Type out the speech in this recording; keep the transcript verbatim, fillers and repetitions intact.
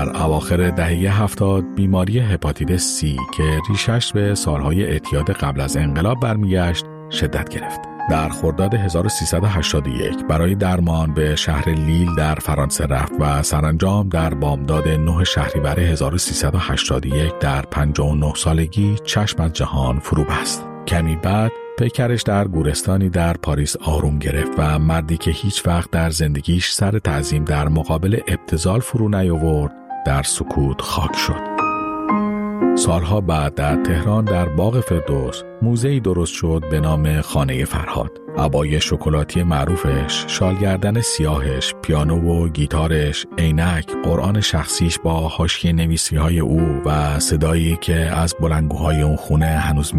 در اواخر دهه هفتاد بیماری هپاتیتس سی که ریشش به سالهای اعتیاد قبل از انقلاب برمیگشت شدت گرفت. در خرداد هزار و سیصد و هشتاد و یک برای درمان به شهر لیل در فرانسه رفت و سرانجام در بامداد نه شهریور هزار و سیصد و هشتاد و یک در پنجاه و نه سالگی چشم از جهان فرو بست. کمی بعد پیکرش در گورستانی در پاریس آروم گرفت و مردی که هیچ وقت در زندگیش سر تعظیم در مقابل ابتذال فرو نیاورد در سکوت خاک شد. سالها بعد در تهران در باغ فردوس موزه‌ای درست شد به نام خانه فرهاد. عبای شکلاتی معروفش، شالگردن سیاهش، پیانو و گیتارش، عینک، قرآن شخصیش با حاشیه نویسی‌های او و صدایی که از بلندگوهای اون خونه هنوز